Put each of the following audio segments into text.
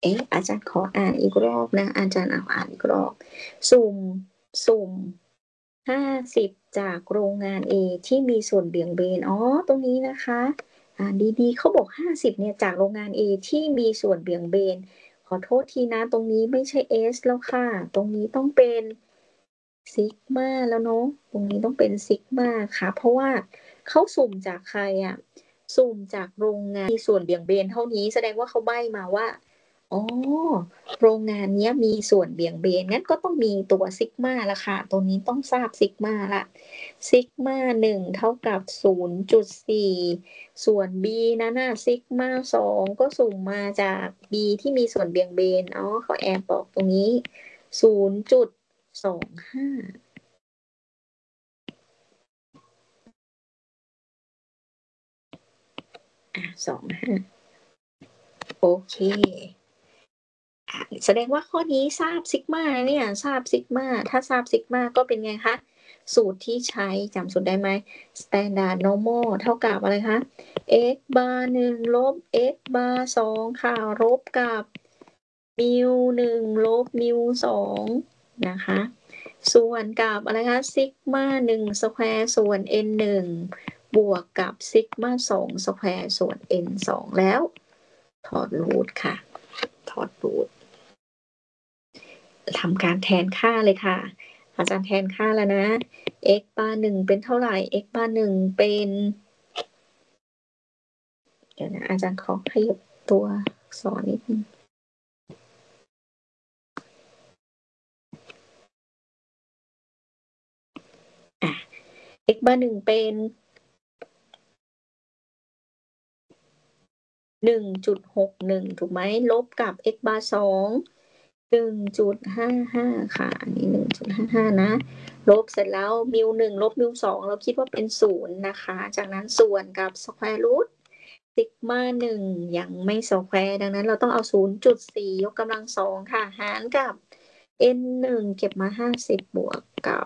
อาจารย์ขออ่านอีกรอบนะอาจารย์อ่านอีกรอบสุ่ม50จากโรงงาน A ที่มีส่วนเบี่ยงเบนตรงนี้นะคะอ่านดีๆเขาบอก50เนี่ยจากโรงงาน A ที่มีส่วนเบี่ยงเบนขอโทษทีนะตรงนี้ไม่ใช่ S แล้วค่ะตรงนี้ต้องเป็นซิกมาแล้วเนาะตรงนี้ต้องเป็นซิกมาค่ะเพราะว่าเขาสุ่มจากใครอะสุ่มจากโรงงานมีส่วนเบี่ยงเบนเท่านี้แสดงว่าเขาใบ้มาว่าอ๋อโรงงานเนี้ยมีส่วนเบี่ยงเบนงั้นก็ต้องมีตัวซิกมาละค่ะตรงนี้ต้องทราบซิกมาละซิกมา1เท่ากับ 0.4 ส่วน B นั้นน่ะซิกมา2ก็สุ่มมาจาก B ที่มีส่วนเบี่ยงเบนเขาแอบบอกตรงนี้ 0.25 25โอเคแสดงว่าข้อนี้ทราบซิกมาเนี่ยทราบซิกมาถ้าทราบซิกมาก็เป็นไงคะสูตรที่ใช้จำสูตรได้ไหม Standard Normal เท่ากับอะไรคะ x bar 1ลบ x bar 2ค่ะลบกับมิว1ลบมิว2นะคะส่วนกับอะไรคะซิกมา1สแควร์ส่วน n 1บวกกับซิกมา2สแควร์ส่วน n 2แล้วถอดรูทค่ะถอดรูททำการแทนค่าเลยค่ะอาจารย์แทนค่าแล้วนะ x bar 1เป็นเท่าไหร่ x bar 1เป็นเดี๋ยวนะอาจารย์ขอขยับตัวสอนนิดนึงx bar 1เป็น1.61ถูกไหมลบกับ x bar 2 1.55ค่ะอันนี้1.55นะลบเสร็จแล้วมิว1ลบมิว2เราคิดว่าเป็น0นะคะจากนั้นส่วนกับ square root ซิกมา1ยังไม่สแควร์ดังนั้นเราต้องเอา 0.4 ยกกำลัง2ค่ะหารกับ n 1เก็บมา50บวกกับ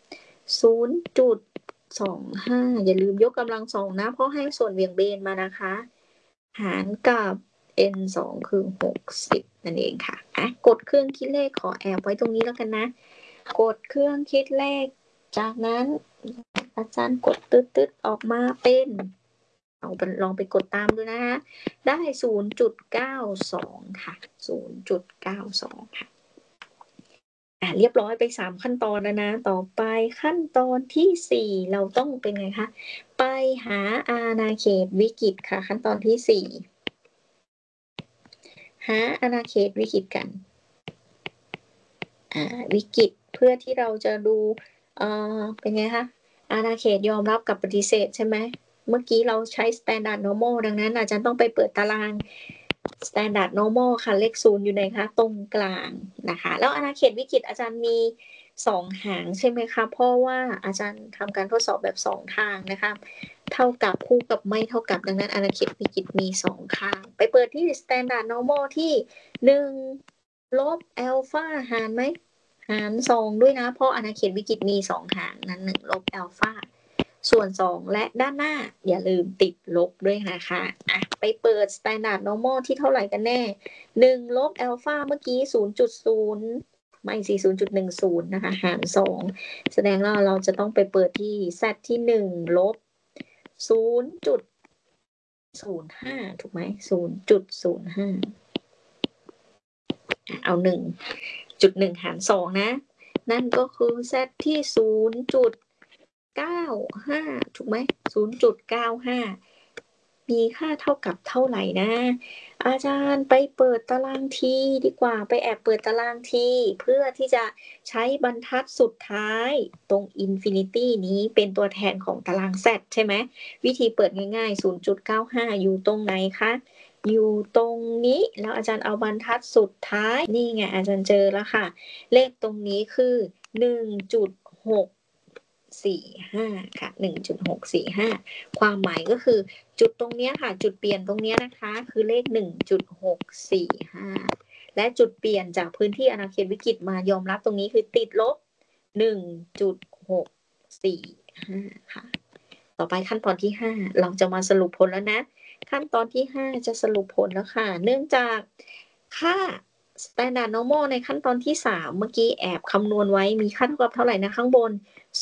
0.25 อย่าลืมยกกำลัง2นะเพราะให้ส่วนเบี่ยงเบนมานะคะหารกับ n 2คือ60นั่นเองค่ะกดเครื่องคิดเลขขอแอบไว้ตรงนี้แล้วกันนะกดเครื่องคิดเลขจากนั้นอาจารย์กดตึ๊ดๆออกมาเป็นลองไปกดตามดูนะคะได้ 0.92 ค่ะ 0.92 ค่ะเรียบร้อยไป3ขั้นตอนแล้วนะต่อไปขั้นตอนที่4เราต้องเป็นไงคะไปหาอาณาเขตวิกฤตค่ะขั้นตอนที่4หาอาณาเขตวิกฤตกันวิกฤตเพื่อที่เราจะดูเป็นไงคะอาณาเขตยอมรับกับปฏิเสธใช่ไหมเมื่อกี้เราใช้ Standard Normal ดังนั้นอาจารย์ต้องไปเปิดตาราง Standard Normal ค่ะเลข0อยู่ไหนคะตรงกลางนะคะแล้วอาณาเขตวิกฤตอาจารย์มี2หางใช่ไหมคะเพราะว่าอาจารย์ทำการทดสอบแบบ2ทางนะคะเท่ากับคู่กับไม่เท่ากับดังนั้นอาณาเขตวิกฤตมี2ข้างไปเปิดที่ Standard Normal ที่1ลบอัลฟาหารไหมหาร2ด้วยนะเพราะอาณาเขตวิกฤตมี2หางนั้น1ลบอัลฟาส่วน2และด้านหน้าอย่าลืมติดลบด้วยนะคะไปเปิด Standard Normal ที่เท่าไหร่กันแน่1ลบอัลฟาเมื่อกี้ 0.0 ไม่สิ 0.10 นะคะหาร2แสดงว่าเราจะต้องไปเปิดที่ z ที่1ลบ 0.05 ถูกไหม 0.05 เอา1.1 หาร2นะนั่นก็คือ z ที่ 0.95 ถูกไหม 0.95 มีค่าเท่ากับเท่าไหร่นะอาจารย์ไปเปิดตารางทีดีกว่าไปแอบเปิดตารางทีเพื่อที่จะใช้บรรทัดสุดท้ายตรง Infinity นี้เป็นตัวแทนของตาราง Z ใช่ไหมวิธีเปิดง่ายๆ 0.95 อยู่ตรงไหนคะอยู่ตรงนี้แล้วอาจารย์เอาบรรทัดสุดท้ายนี่ไงอาจารย์เจอแล้วค่ะเลขตรงนี้คือ 1.645 ค่ะ1.645 ความหมายก็คือจุดตรงนี้ค่ะจุดเปลี่ยนตรงนี้นะคะคือเลข 1.645 และจุดเปลี่ยนจากพื้นที่อาณาเขตวิกฤตมายอมรับตรงนี้คือติดลบ 1.645 ค่ะต่อไปขั้นตอนที่5เราจะมาสรุปผลแล้วนะขั้นตอนที่5จะสรุปผลแล้วค่ะเนื่องจากค่า Standard Normal ในขั้นตอนที่ 3 เมื่อกี้แอบคำนวณไว้มีค่าเท่ากับเท่าไรนะข้างบน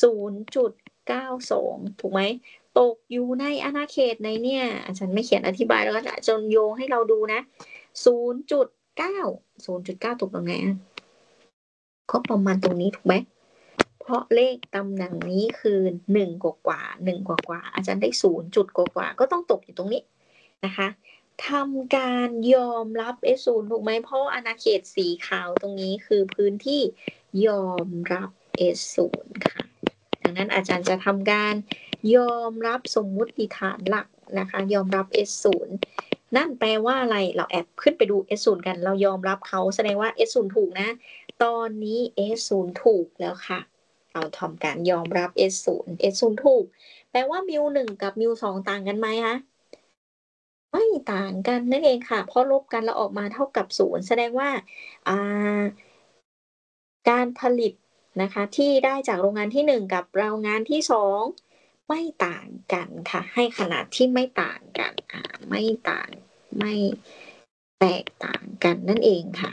0.92 ถูกไหม ตกอยู่ในอาณาเขตไหนเนี่ย อาจารย์ไม่เขียนอธิบายแล้วก็จะโยงให้เราดูนะ 0.9 0.9 ตกตรงไหนอะ ก็ประมาณตรงนี้ถูกไหม เพราะเลขตำแหน่งนี้คือ1กว่าๆ1กว่าๆอาจารย์ได้0จุดกว่าๆก็ต้องตกอยู่ตรงนี้นะคะทำการยอมรับ S0 ถูกไหมเพราะอาณาเขตสีขาวตรงนี้คือพื้นที่ยอมรับ S0 ค่ะดังนั้นอาจารย์จะทำการยอมรับสมมุติฐานหลักนะคะยอมรับ S0 นั่นแปลว่าอะไรเราแอบขึ้นไปดู S0 กันเรายอมรับเขาแสดงว่า S0 ถูกนะตอนนี้ S0 ถูกแล้วค่ะเราทำการยอมรับ S0 S0 ถูกแปลว่ามิว1กับมิว2ต่างกันไหมคะไม่ต่างกันนั่นเองค่ะเพราะลบกันแล้วออกมาเท่ากับ0แสดงว่าอ่าการผลิตนะคะที่ได้จากโรงงานที่1กับโรงงานที่2ไม่ต่างกันค่ะให้ขนาดที่ไม่ต่างกันไม่ต่างไม่แตกต่างกันนั่นเองค่ะ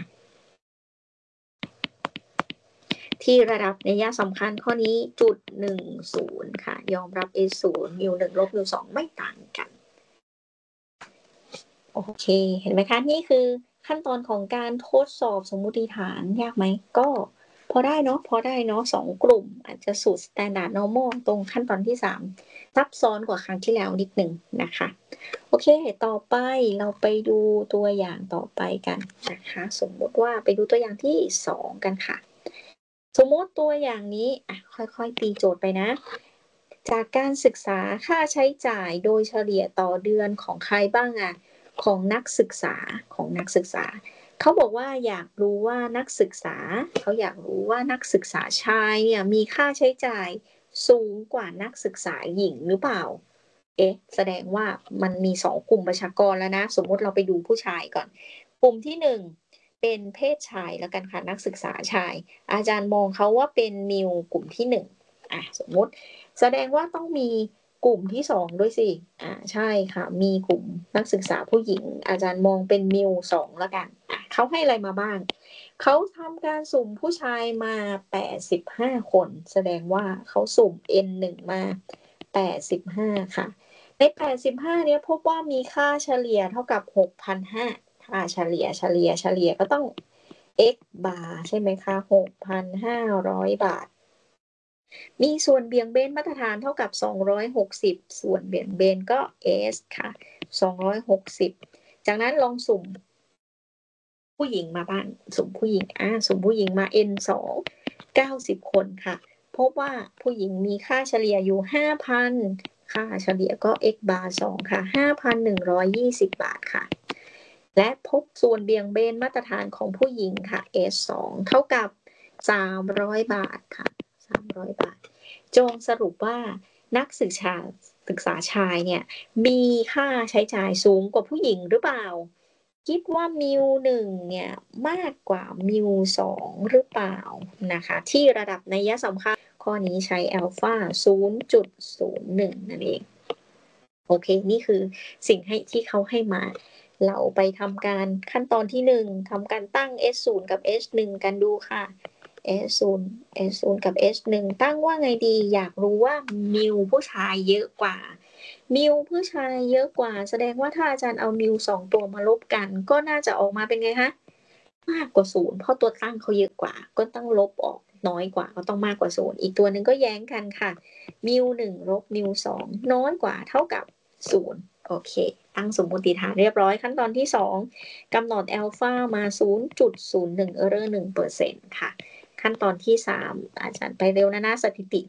ที่ระดับนัยสำคัญข้อนี้จุด10ค่ะยอมรับ S0 มิว1ลบมิว2ไม่ต่างกันโอเคเห็นไหมคะนี่คือขั้นตอนของการทดสอบสมมุติฐานยากไหมก็พอได้เนาะ2กลุ่มอาจจะสูตร Standard Normal ตรงขั้นตอนที่3ซับซ้อนกว่าครั้งที่แล้วนิดหนึ่งนะคะโอเคต่อไปเราไปดูตัวอย่างต่อไปกันนะคะสมมุติว่าไปดูตัวอย่างที่2กันค่ะสมมุติตัวอย่างนี้ค่อยๆตีโจทย์ไปนะ จากการศึกษาค่าใช้จ่ายโดยเฉลี่ยต่อเดือนของใครบ้างของนักศึกษาเขาบอกว่าอยากรู้ว่านักศึกษาเขาอยากรู้ว่านักศึกษาชายเนี่ยมีค่าใช้จ่ายสูงกว่านักศึกษาหญิงหรือเปล่าแสดงว่ามันมี2กลุ่มประชากรแล้วนะสมมุติเราไปดูผู้ชายก่อนกลุ่มที่1เป็นเพศชายแล้วกันค่ะนักศึกษาชายอาจารย์มองเขาว่าเป็นมิวกลุ่มที่1สมมุติแสดงว่าต้องมีกลุ่มที่2ด้วยสิใช่ค่ะมีกลุ่มนักศึกษาผู้หญิงอาจารย์มองเป็นมิว2แล้วกันเขาให้อะไรมาบ้างเขาทำการสุ่มผู้ชายมา85คนแสดงว่าเขาสุ่ม N1 มา85ค่ะใน85เนี้ยพบว่ามีค่าเฉลี่ยเท่ากับ 6,500 ค่าเฉลี่ยก็ต้อง x bar ใช่ไหมคะ 6,500 บาทมีส่วนเบี่ยงเบนมาตรฐานเท่ากับ260ส่วนเบี่ยงเบนก็ S ค่ะ260จากนั้นลองสุ่มผู้หญิงมาบ้างสุ่มผู้หญิงสุ่มผู้หญิงมา N2 90คนค่ะพบว่าผู้หญิงมีค่าเฉลี่ยอยู่ 5,000 ค่าเฉลี่ยก็ x bar 2ค่ะ 5,120 บาทค่ะและพบส่วนเบี่ยงเบนมาตรฐานของผู้หญิงค่ะ S2 เท่ากับ300 บาทค่ะ300 บาทจงสรุปว่านักศึกษาชายเนี่ยมีค่าใช้จ่ายสูงกว่าผู้หญิงหรือเปล่าคิดว่ามิว1เนี่ยมากกว่ามิว2หรือเปล่านะคะที่ระดับนัยสำคัญข้อนี้ใช้อัลฟา 0.01 นั่นเองโอเคนี่คือสิ่งที่เขาให้มาเราไปทำการขั้นตอนที่1ทำการตั้ง S0 กับ S1 กันดูค่ะ S0 S0 กับ S1 ตั้งว่าไงดีอยากรู้ว่ามิวผู้ชายเยอะกว่ามิวผู้ชายเยอะกว่าแสดงว่าถ้าอาจารย์เอามิว2ตัวมาลบกันก็น่าจะออกมาเป็นไงคะมากกว่า0เพราะตัวตั้งเขาเยอะกว่าก็ต้องลบออกน้อยกว่าก็ต้องมากกว่า0อีกตัวหนึ่งก็แย้งกันค่ะมิว1ลบมิว2น้อยกว่าเท่ากับ0โอเคตั้งสมมุติฐานเรียบร้อยขั้นตอนที่2กำหนดอัลฟามา 0.01 error 1%ค่ะขั้นตอนที่3อาจารย์ไปเร็วนะสถิติ